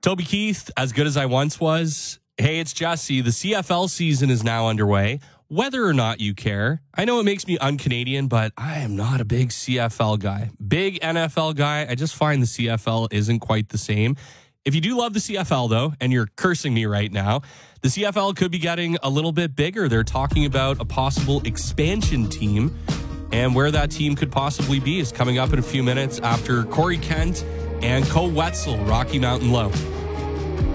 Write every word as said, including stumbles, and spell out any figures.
Toby Keith, as good as I once was. Hey, it's Jesse. The C F L season is now underway. Whether or not you care, I know it makes me un-Canadian, but I am not a big C F L guy. Big N F L guy. I just find the C F L isn't quite the same. If you do love the C F L, though, and you're cursing me right now, the C F L could be getting a little bit bigger. They're talking about a possible expansion team, and where that team could possibly be is coming up in a few minutes after Corey Kent and Co Wetzel, Rocky Mountain Low.